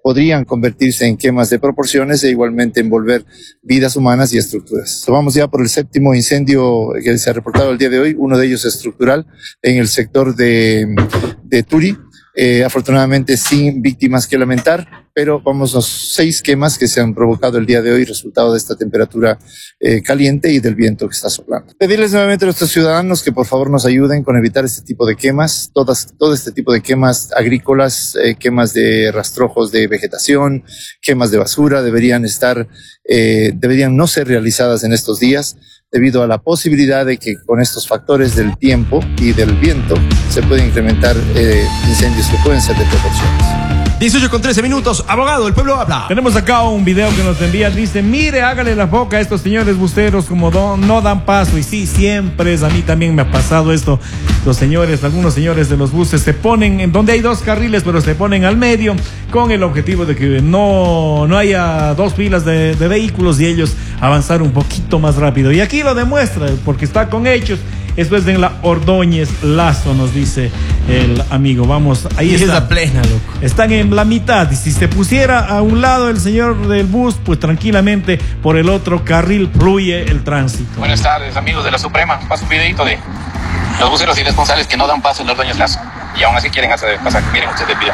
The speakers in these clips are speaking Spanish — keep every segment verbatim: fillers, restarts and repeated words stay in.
podrían convertirse en quemas de proporciones e igualmente envolver vidas humanas y estructuras. Vamos ya por el séptimo incendio que se ha reportado el día de hoy, uno de ellos estructural en el sector de, de Turi, eh, afortunadamente sin víctimas que lamentar, pero vamos a los seis quemas que se han provocado el día de hoy, resultado de esta temperatura eh, caliente y del viento que está soplando. Pedirles nuevamente a nuestros ciudadanos que por favor nos ayuden con evitar este tipo de quemas, todas, todo este tipo de quemas agrícolas, eh, quemas de rastrojos de vegetación, quemas de basura, deberían estar, eh, deberían no ser realizadas en estos días, debido a la posibilidad de que con estos factores del tiempo y del viento se pueden incrementar eh, incendios que pueden ser de proporciones. dieciocho con trece minutos, abogado, el pueblo habla. Tenemos acá un video que nos envía, dice, mire, hágale la boca a estos señores busteros como don, no dan paso. Y sí, siempre es, a mí también me ha pasado esto. Los señores, algunos señores de los buses se ponen en donde hay dos carriles, pero se ponen al medio con el objetivo de que no, no haya dos filas de, de vehículos y ellos avanzar un poquito más rápido. Y aquí lo demuestra, porque está con hechos. Esto es en la Ordóñez Lazo, nos dice el amigo. Vamos, ahí está. Es la plena, loco. Están en la mitad. Y si se pusiera a un lado el señor del bus, pues tranquilamente por el otro carril fluye el tránsito. Buenas tardes, amigos de la Suprema. Paso un videito de los buceros irresponsables que no dan paso en la Ordóñez Lazo. Y aún así quieren hacer pasar. Miren ustedes el video.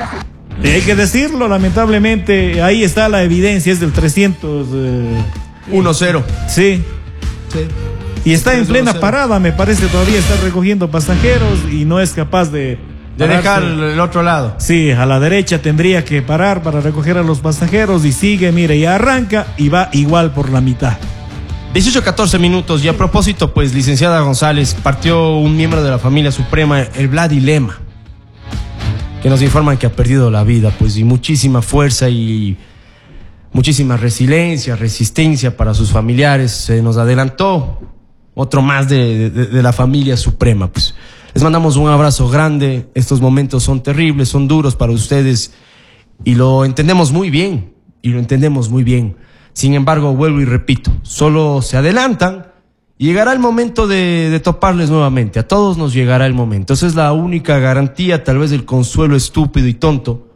Y hay que decirlo, lamentablemente, ahí está la evidencia, es del trescientos uno cero. Sí. Sí. Y está en plena parada, me parece, todavía está recogiendo pasajeros y no es capaz de... De dejar el otro lado. Sí, a la derecha tendría que parar para recoger a los pasajeros y sigue, mire, y arranca y va igual por la mitad. dieciocho catorce minutos y a propósito, pues, licenciada González, partió un miembro de la familia Suprema, el Vladi Lema, que nos informan que ha perdido la vida, pues, y muchísima fuerza y muchísima resiliencia, resistencia para sus familiares. Se nos adelantó otro más de, de, de la familia Suprema, pues. Les mandamos un abrazo grande. Estos momentos son terribles, son duros para ustedes y lo entendemos muy bien, y lo entendemos muy bien. Sin embargo, vuelvo y repito, solo se adelantan y llegará el momento de, de toparles nuevamente. A todos nos llegará el momento. Esa es la única garantía, tal vez, del consuelo estúpido y tonto,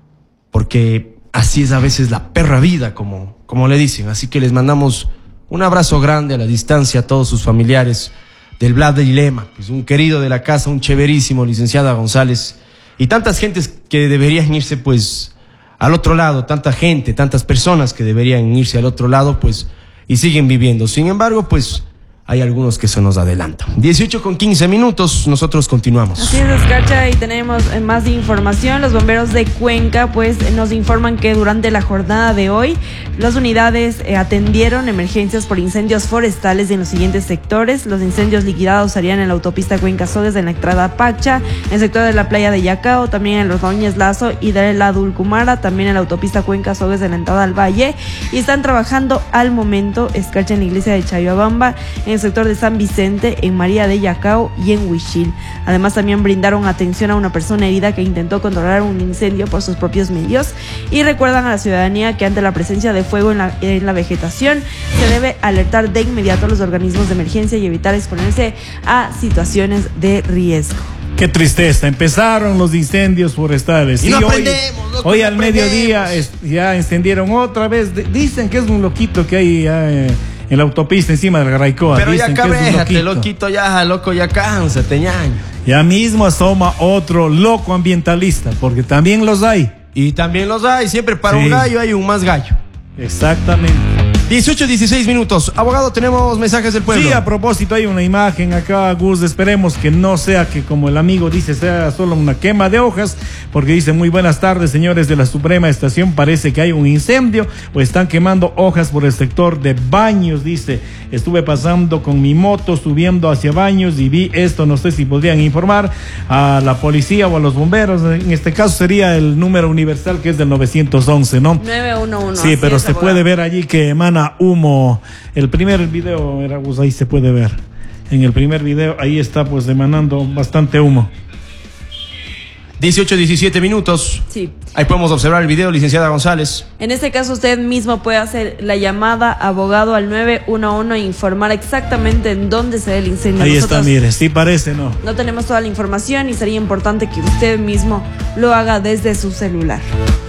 porque así es a veces la perra vida, como, como le dicen. Así que les mandamos un abrazo grande a la distancia a todos sus familiares del Vladi Lema, pues un querido de la casa, un chéverísimo, licenciada González, y tantas gentes que deberían irse, pues, al otro lado, tanta gente, tantas personas que deberían irse al otro lado, pues, y siguen viviendo. Sin embargo, pues, hay algunos que se nos adelantan. dieciocho con quince minutos, nosotros continuamos. Así es, Escarcha, y tenemos más información. Los bomberos de Cuenca, pues, nos informan que durante la jornada de hoy, las unidades eh, atendieron emergencias por incendios forestales en los siguientes sectores. Los incendios liquidados serían en la autopista Cuenca-Sogues, en la entrada a Pacha, en el sector de la playa de Yacao, también en los Ordóñez Lazo y de la Dulcumara, también en la autopista Cuenca-Sogues, en la entrada al Valle. Y están trabajando al momento, Escarcha, en la iglesia de Chayabamba, en el sector de San Vicente, en María de Yacao y en Huichil. Además, también brindaron atención a una persona herida que intentó controlar un incendio por sus propios medios, y recuerdan a la ciudadanía que ante la presencia de fuego en la, en la vegetación se debe alertar de inmediato a los organismos de emergencia y evitar exponerse a situaciones de riesgo. Qué tristeza, empezaron los incendios forestales. Y no hoy, aprendemos, loco, hoy no al aprendemos. mediodía es, ya encendieron otra vez. De, dicen que es un loquito que hay ya, eh, en la autopista encima del Garaicoa. Pero ya dicen que es un cabéjate, loquito. loquito, ya, loco, ya cánsate, ñaño. Ya mismo asoma otro loco ambientalista, porque también los hay. Y también los hay, siempre para Sí. un gallo hay un más gallo. Exactamente. dieciocho dieciséis minutos. Abogado, tenemos mensajes del pueblo. Sí, a propósito, hay una imagen acá, Gus. Esperemos que no sea que, como el amigo dice, sea solo una quema de hojas, porque dice: muy buenas tardes, señores de la Suprema Estación. Parece que hay un incendio o están quemando hojas por el sector de Baños. Dice: estuve pasando con mi moto subiendo hacia Baños y vi esto. No sé si podrían informar a la policía o a los bomberos. En este caso sería el número universal, que es del nueve once, ¿no? nueve uno uno. Sí, pero se puede ver allí que emana humo. El primer video, era, pues, ahí se puede ver. En el primer video, ahí está, pues, emanando bastante humo. dieciocho diecisiete minutos. Sí. Ahí podemos observar el video, licenciada González. En este caso, usted mismo puede hacer la llamada, abogado, al nueve uno uno e informar exactamente en dónde se ve el incendio. Ahí Nosotros está, mire, sí parece, ¿no? no tenemos toda la información y sería importante que usted mismo lo haga desde su celular.